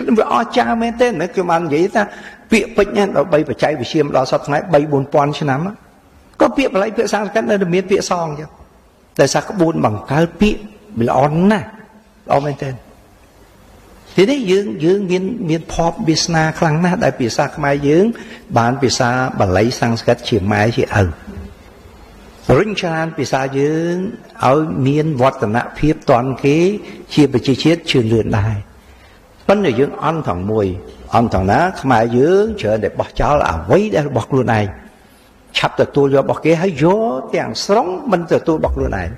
វាអស្ចារ្យមែនទេមិនគឺបាននិយាយថាពាក្យពេចន៍ដល់3បច្ច័យវិជាដល់សពថ្ងៃ 3-4,000 ឆ្នាំក៏ពាក្យបល័យពាក្យសំស្ក្រឹតនៅមានពាក្យសងចឹងតែសាក្បួនបង្កើតពាក្យវាល្អណាស់ល្អមែនទេទីនេះយើងមានភ័ព្វវាសនាខ្លាំងណាស់ដែលភាសាខ្មែរយើងបានភាសាបាលីសំស្ក្រឹតជាម៉ែជាឪរុញច្រានភាសាយើងឲ្យមានវឌ្ឍនភាពតន់គេជាប្រជាជាតិជឿនលឿនដែរប៉ុន្តែយើងអន់ទាំងមួយអន់ទាំងណាខ្មែរយើងច្រើនតែបោះចោលអ្វីដែលរបស់ខ្លួនឯងឆាប់ទទួលយករបស់គេហើយយកទាំងស្រុងមិនទទួលរបស់ខ្លួនឯង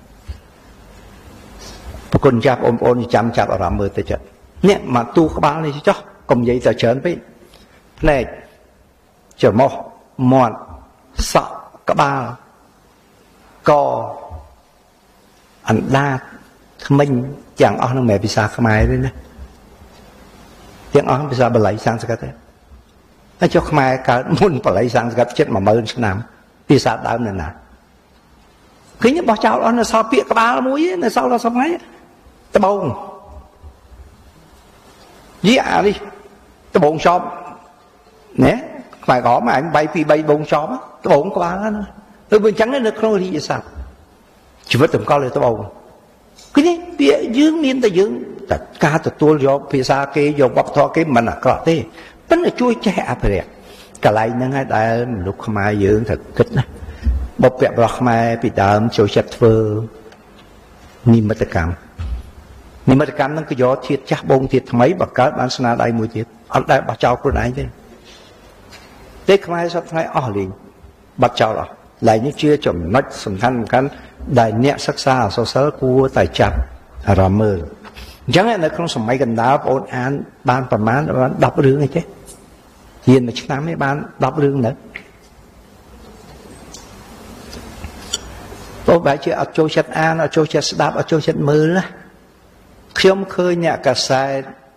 ប្រគុណចាប់បងប្អូនចាំចាប់អារម្មណ៍មើលទៅចិត្តនេះមកទូក្បាលនេះចុះកុំនិយាយតែច្រើនពេកភ្នែកច្រមុះមាត់សក់ក្បាលកអណ្ដាតធ្មេញទាំងអស់នឹងមិនភាសាខ្មែរទេណាទាំងអស់ភាសាបាលីសំស្ក្រឹតទេហើយចុះខ្មែរកើតមុនបាលីសំស្ក្រឹតជិត 10000 ឆ្នាំភាសាដើមនៅណាឃើញបោះចោលអស់នៅសល់ពាក្យក្បាលមួយនៅសល់ដល់ថ្ងៃត្បូងយីអានេះត្បូងចប់ណែខ្មែរក្រមអញ3 2 3បងចប់ត្បូងក្បាលណាទៅបើអញ្ចឹងនៅក្នុងរាជសព្ទជីវិតតម្កល់លើត្បូងគឺនេះពាក្យយើងមានតែយើងតែការទទួលយកភាសាគេយកវប្បធម៌គេមិនអាក្រក់ទេប៉ុន្តែជួយចេះអភិរក្សកន្លែងហ្នឹងហើយដែលមនុស្សខ្មែរយើងត្រូវគិតណាបុព្វបុរសខ្មែរពីដើមចូលចិត្តធ្វើនិមិត្តកម្មហ្នឹងគឺយកធាតុចាស់បងធាតុថ្មីបង្កើតបានស្នាដៃមួយទៀតអត់ដែលបោះចោលខ្លួនឯងទេខ្មែរសពថ្ងៃអស់លេងបាត់ចោលអស់ឡើយនេះជាចំណុចសំខាន់ដែលអ្នកសិក្សាអក្សរសិល្ប៍គួរតែចាប់អារម្មណ៍មើលអញ្ចឹងនៅក្នុងសម័យកណ្ដាលបងប្អូនអានបានប្រមាណបាន10រឿងអីទេរៀនមួយឆ្នាំឯងបាន10រឿងនៅបងបែរជាអត់ចូលចិត្តអានអត់ចូលចិត្តស្ដាប់អត់ចូលចិត្តមើលណាខ្ញុំឃើញអ្នកកាសែត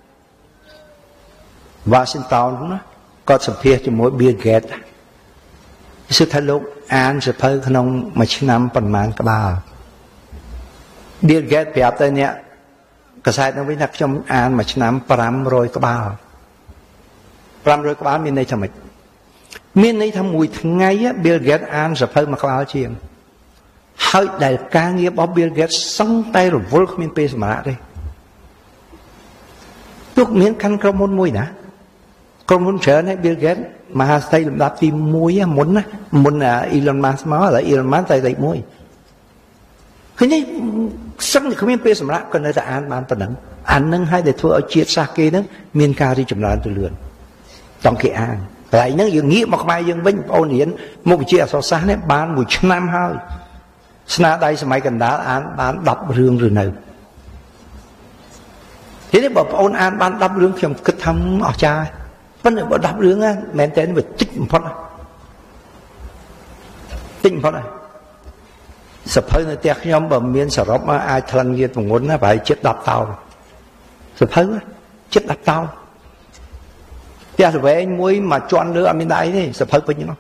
Washington ណាគាត់សម្ភាសជាមួយ Bill Gates គឺថាលោកអានសៀវភៅក្នុងមួយឆ្នាំប៉ុន្មានក្បាល Bill Gates ប្រាប់ទៅអ្នកកាសែតនោះវិញថាខ្ញុំអានមួយឆ្នាំ500ក្បាល500ក្បាលមានន័យថាម៉េចមានន័យថាមួយថ្ងៃ Bill Gates អានសៀវភៅមួយក្បាលជាងហើយដែលការងាររបស់ Bill Gates សឹងតែរវល់គ្មានពេលសម្រាប់ទេទោះមានខាន់ក្រុមហ៊ុនមួយណាក្រុមហ៊ុនច្រើនហើយ Bill Gates មហាស្ថិរលំដាប់ទី1មុនណាមុន Elon Musk មកឥឡូវ Elon Musk តែលេខ1ឃើញទេសឹងតែគ្មានពេលសម្រាប់ក៏នៅតែអានបានប៉ុណ្ណឹងអាននឹងហើយដែលធ្វើឲ្យជាតិសាសន៍គេនឹងមានការរីកចម្រើនទៅលឿនចង់គេអានកន្លែងហ្នឹងយើងងាកមកខ្មែរយើងវិញបងប្អូនរៀនមុខវិជ្ជាអក្សរសាស្ត្រនេះបាន1ឆ្នាំហើយស្នាដៃសម័យកណ្ដាលអានបាន10រឿងឬនៅទីនេះបងប្អូនអានបាន10រឿងខ្ញុំគិតថាអស្ចារ្យប៉ុន្តែបើ10រឿងមែនតើវាតិចបំផុតហើយសភៅនៅផ្ទះខ្ញុំបើមានសរុបអាចថ្លឹងយាទងន់ណាប្រហែលជិត10តោនសភៅជិត10តោនផ្ទះល្វែងមួយមកជន់លើអត់មានដៃទេសភៅពេញហ្នឹង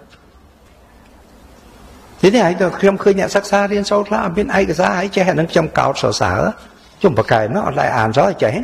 ទីនេះហើយខ្ញុំឃើញអ្នកសិក្សារៀនសូត្រខ្លះអត់មានឯកសារហើយចេះអានឹងខ្ញុំកោតសរសើរជុំបកែមកអត់ដែរអានសោះចេះ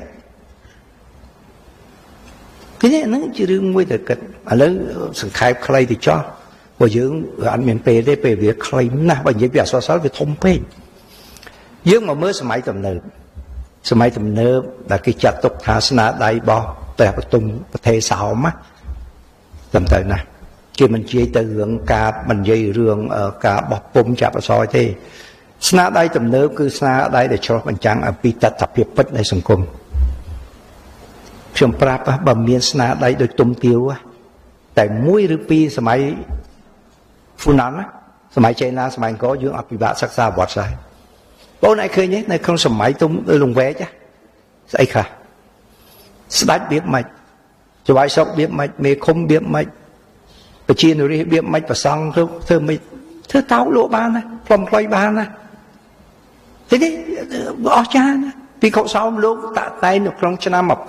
ទីនេះហ្នឹងជារឿងមួយទៅគិតឥឡូវសង្ខេបខ្លីទៅចោះព្រោះយើងអត់មានពេលទេពេលវាខ្លីណាស់បើនិយាយពីអក្សរសិល្ប៍វាធំពេកយើងមកមើលសម័យទំនើបដែលគេចាត់ទុកថាស្នាដៃរបស់ព្រះបទុមប្រទេសសោមណាតាមទៅណាគេមិននិយាយទៅរឿងការមិននិយាយរឿងការបោះពុំចាប់អក្សរទេស្នាដៃទំនើបគឺស្នាដៃដែលឆ្លុះបញ្ចាំងអំពីតថភាពពិតនៃសង្គមខ្ញុំប្រាប់បើមានស្នាដៃដូចទុំទាវតែមួយឬពីរសម័យហ្វូណានសម័យចេណាសម័យអង្គរយើងអភិបាលសិក្សាវត្តសាស្ត្របងឯងឃើញទេនៅក្នុងសម័យទុំលង្វែកស្អីខ្លះស្ដេចបៀបម៉េចចៅហ្វាយសុកបៀបម៉េចមេឃុំបៀបម៉េចប្រជានុរាស្ត្របៀបម៉េចប្រសង់ធ្វើម៉េចធ្វើតោកលក់បានណាផ្លុំខ្លុយបានណាទីនេះអស្ចារ្យណាពីខុសោមលោកតាក់តែងនៅក្នុងឆ្នាំ1915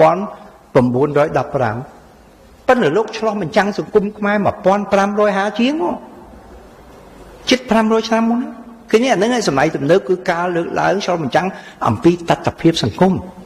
ប៉ុន្តែលោកឆ្លោះបញ្ចាំងសង្គមខ្មែរ1550ជាងជិត500ឆ្នាំមុនគឺនេះអានឹងឯសម័យទំនើបគឺការលើកឡើងឆ្លោះបញ្ចាំងអំពីតថភាពសង្គម